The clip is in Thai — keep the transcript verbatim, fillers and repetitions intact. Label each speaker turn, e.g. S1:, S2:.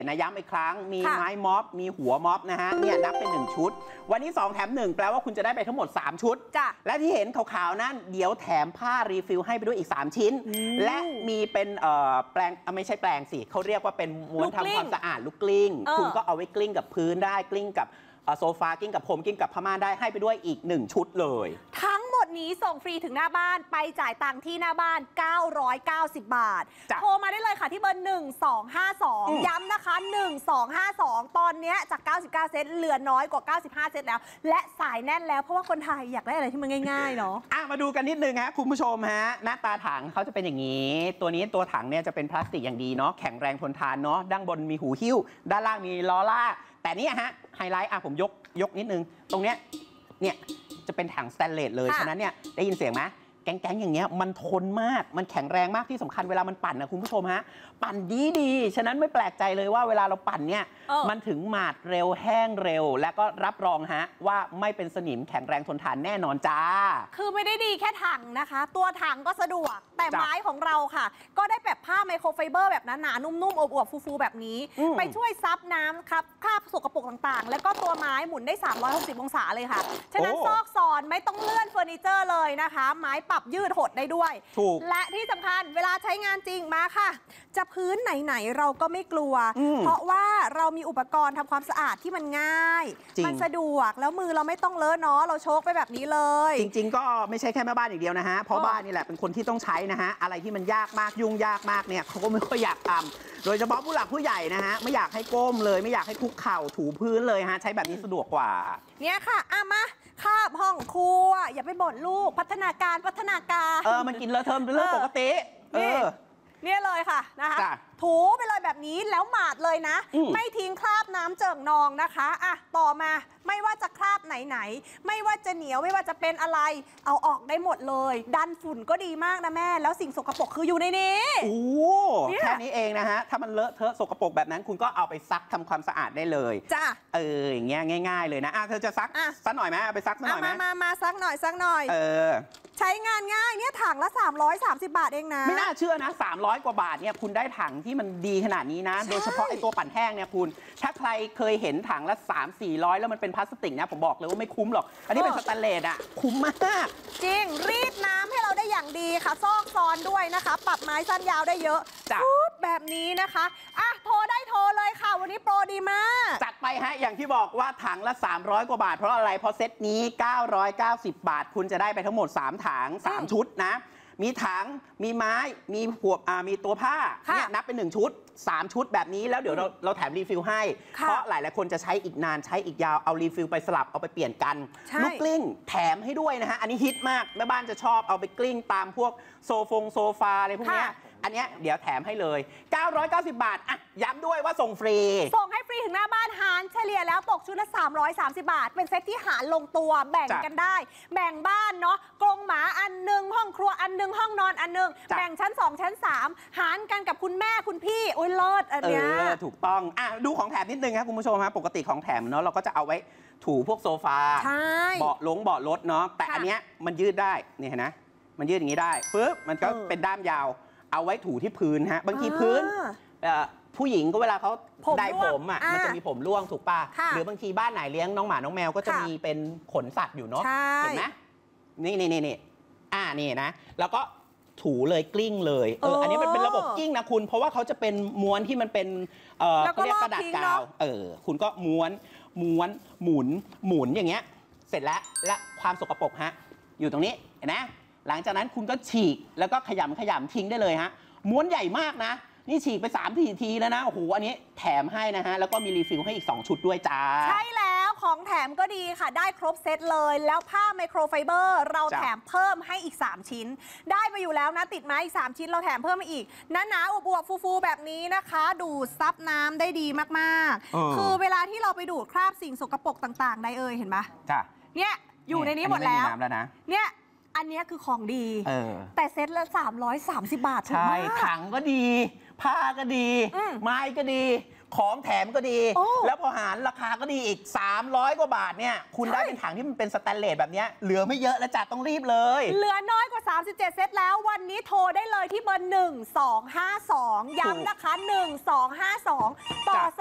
S1: นะย้ำอีกครั้งมีไม้ม็อบมีหัวม็อบนะฮะเนี่ยนับเป็นหนึ่งชุดวันนี้สองแถมหนึ่งแปลว่าคุณจะได้ไปทั้งหมดสามชุดและที่เห็นขาวๆนั่นเดี๋ยวแถมผ้ารีฟิลให้ไปด้วยอีกสามชิ้นและมีเป็นแปรงไม่ใช่แปรงสิเขาเรียกว่าเป็นม้วนทำความสะอาดลูกกลิ้งคุณก็เอาไว้กลิ้งกับพื้นได้กลิ้งกับโซฟากลิ้งกับผมกลิ้งกับผ้าม่านได้ให้ไปด้วยอีกหนึ่งชุดเลย
S2: ทั้งหมดนี้ส่งฟรีถึงหน้าบ้านไปจ่ายตังค์ที่หน้าบ้านเก้าร้อยเก้าสิบบาทโทรมาได้เลยค่ะที่เบอร์หนึ่งสองห้าสองย้ำนะคะหนึ่งสองห้าสองตอนนี้จากเก้าสิบเก้าเซตเหลือน้อยกว่าเก้าสิบห้าเซตแล้วและสายแน่นแล้วเพราะว่าคนไทยอยากได้อะไรที่มันง่ายๆเนาะ
S1: อ่ะมาดูกันนิดนึงฮะคุณผู้ชมฮะหน้าตาถังเขาจะเป็นอย่างนี้ตัวนี้ตัวถังเนี่ยจะเป็นพลาสติกอย่างดีเนาะแข็งแรงทนทานเนาะด้านบนมีหูหิ้วด้านล่างมีล้อลากแต่นี่ฮะไฮไลท์อ่ะผมยกยกนิดนึงตรงเนี้ยเนี่ยจะเป็นถังสแตนเลสเลยฉะนั้นเนี่ยได้ยินเสียงไหมแก๊งๆอย่างเงี้ยมันทนมากมันแข็งแรงมากที่สำคัญเวลามันปั่นนะคุณผู้ชมฮะปั่นดีดีฉะนั้นไม่แปลกใจเลยว่าเวลาเราปั่นเนี่ยมันถึงหมาดเร็วแห้งเร็วและก็รับรองฮะว่าไม่เป็นสนิมแข็งแรงทนทานแน่นอนจ้า
S2: คือไม่ได้ดีแค่ถังนะคะตัวถังก็สะดวกแต่ไม้ของเราค่ะก็ได้แบบผ้าไมโครไฟเบอร์แบบหนาๆนุ่มๆอวบๆฟูๆแบบนี้ไปช่วยซับน้ำครับคราบสกปรกต่างๆแล้วก็ตัวไม้หมุนได้สามร้อยหกสิบองศาเลยค่ะฉะนั้นซอกซอนไม่ต้องเลื่อนเฟอร์นิเจอร์เลยนะคะไม้ปรับยืดหดได้ด้วยและที่สำคัญเวลาใช้งานจริงมาค่ะจะพื้นไหนๆเราก็ไม่กลัวเพราะว่าเรามีอุปกรณ์ทำความสะอาดที่มันง่ายมันสะดวกแล้วมือเราไม่ต้องเลอะเนาะเราโชกไปแบบนี้เลย
S1: จริงๆก็ไม่ใช่แค่แม่บ้านอย่างเดียวนะฮะเพราะบ้านนี่แหละเป็นคนที่ต้องใช้นะฮะอะไรที่มันยากมากยุ่งยากมากเนี่ยเขาก็ไม่ค่อยอยากทำโดยเฉพาะผู้หลักผู้ใหญ่นะฮะไม่อยากให้ก้มเลยไม่อยากให้คุกเข่าถูพื้นเลยฮะใช้แบบนี้สะดวกกว่า
S2: เนี่ยค่ะอ่ะมาคาบห้องครัวอย่าไปบ่นลูกพัฒนาการพัฒนาการ
S1: เออมันกินเลอะเทอะเป็นเรื่องปกติเออ
S2: เนี่ยเลยค่ะนะคะถูไปเลยแบบนี้แล้วหมาดเลยนะไม่ทิ้งคราบน้ำเจิ่งนองนะคะอ่ะต่อมาไม่ว่าจะคราบไหนๆไม่ว่าจะเหนียวไม่ว่าจะเป็นอะไรเอาออกได้หมดเลยดันฝุ่นก็ดีมากนะแม่แล้วสิ่งสกปรกคืออยู่ในนี้
S1: โอ้แค่นี้เองนะฮะถ้ามันเลอะเทอะสกปรกแบบนั้นคุณก็เอาไปซักทำความสะอาดได้เลย
S2: จ้า
S1: เอออย่างเงี้ยง่ายๆเลยนะอ่ะเธอจะซักซักหน่อยไหมเอาไปซักหน่อยไหม
S2: มามามาซักหน่อยซักหน่อย
S1: เออ
S2: ใช้งานง่ายเนี่ยถังละสามร้อยสามสิบบาทเองนะ
S1: ไม่น่าเชื่อนะสามร้อยกว่าบาทเนี่ยคุณได้ถังที่มันดีขนาดนี้นะโดยเฉพาะไอ้ตัวปั่นแห้งเนี่ยคุณถ้าใครเคยเห็นถังละสามสี่ร้อยแล้วมันเป็นพลาสติกนะผมบอกเลยว่าไม่คุ้มหรอกอันนี้เป็นสแตนเลสอ่ะคุ้มมาก
S2: จริงรีดน้ำให้เราได้อย่างดีค่ะซอกซอนด้วยนะคะปรับไม้สั้นยาวได้เยอะปุ๊บแบบนี้นะคะอ่ะโทรได้โทรเลยค่ะวันนี้โปรดีมาก
S1: จัดไปฮะอย่างที่บอกว่าถังละสามร้อยกว่าบาทเพราะอะไรเพราะเซตนี้เก้าร้อยเก้าสิบบาทคุณจะได้ไปทั้งหมดสามถังสามชุดนะมีถังมีไม้มีพวกมีตัวผ้าเนี่ยนับเป็นหนึ่งชุดสามชุดแบบนี้แล้วเดี๋ยวเราเราแถมรีฟิลให้เพราะหลายหลายคนจะใช้อีกนานใช้อีกยาวเอารีฟิลไปสลับเอาไปเปลี่ยนกันลูกกลิ้งแถมให้ด้วยนะฮะอันนี้ฮิตมากแม่บ้านจะชอบเอาไปกลิ้งตามพวกโซฟงโซฟาอะไรพวกนี้อันนี้เดี๋ยวแถมให้เลยเก้าร้อยเก้าสิบบาทอ่ะย้ำด้วยว่าส่งฟรี
S2: ส่งให้ฟรีถึงหน้าบ้านหารเฉลี่ยแล้วตกชุดละสามร้อยสามสิบบาทเป็นเซตที่หารลงตัวแบ่งกันได้แบ่งบ้านเนาะกรงหมาอันหนึ่งห้องครัวอันหนึ่งห้องนอนอันหนึ่งแบ่งชั้นสองชั้นสามหารกันกับคุณแม่คุณพี่โอ้ยเลิศอันเนี้ย
S1: ถูกต้องอ่ะดูของแถมนิดนึงครับคุณผู้ชมครับปกติของแถมเนาะเราก็จะเอาไว้ถูพวกโซฟาเบาะลงเบาะรถเนาะแต่อันเนี้ยมันยืดได้นี่เห็นนะมันยืดอย่างนี้ได้ปึ๊บมันก็เป็นด้ามยาวเอาไว้ถูที่พื้นฮะบางทีพื้นผู้หญิงก็เวลาเขาได้ผมอ่ะมันจะมีผมร่วงถูกป่ะหรือบางทีบ้านไหนเลี้ยงน้องหมาน้องแมวก็จะมีเป็นขนสัตว์อยู่เนาะเห็นไหมนี่นี่นี่นี่อ่านี่นะแล้วก็ถูเลยกลิ้งเลยเอออันนี้มันเป็นระบบกลิ้งนะคุณเพราะว่าเขาจะเป็นม้วนที่มันเป็นเออเขาเรียกกระดาษกาวเออคุณก็ม้วนม้วนหมุนหมุนอย่างเงี้ยเสร็จแล้วและความสกปรกฮะอยู่ตรงนี้เห็นไหมหลังจากนั้นคุณก็ฉีกแล้วก็ขยำขยำทิ้งได้เลยฮะม้วนใหญ่มากนะนี่ฉีกไปสามทีทีแล้วนะโอ้โหอันนี้แถมให้นะฮะแล้วก็มีรีฟิลให้อีกสองชุดด้วยจ้า
S2: ใช่แล้วของแถมก็ดีค่ะได้ครบเซตเลยแล้วผ้าไมโครไฟเบอร์เราแถมเพิ่มให้อีกสามชิ้นได้ไปอยู่แล้วนะติดไม้อีกสามชิ้นเราแถมเพิ่มมาอีกหนาๆอวบๆฟูๆแบบนี้นะคะดูดซับน้ำได้ดีมากๆคือเวลาที่เราไปดูดคราบสิ่งสกปรกต่างๆได้เอ่ยเห็นไหมจ้ะเนี่ยอยู่ในนี้หมดแล้วเนี่ยอันนี้คือของดีแต่เซ็ตละสามร้อยสามสิบบาท
S1: ใช่ถังก็ดีผ้าก็ดีไม้ก็ดีของแถมก็ดี
S2: โอ้
S1: แล้วพอหารราคาก็ดีอีก สามร้อย กว่าบาทเนี่ยคุณ
S2: ใช่
S1: ได้เป็นถังที่มันเป็นสแตนเลสแบบเนี้ยเหลือไม่เยอะแล้วจ้ะต้องรีบเลย
S2: เหลือน้อยกว่า สามสิบเจ็ด เซตแล้ววันนี้โทรได้เลยที่เบอร์ หนึ่ง สอง ห้า สอง ย้ำนะคะ หนึ่ง สอง ห้า สอง ต่อ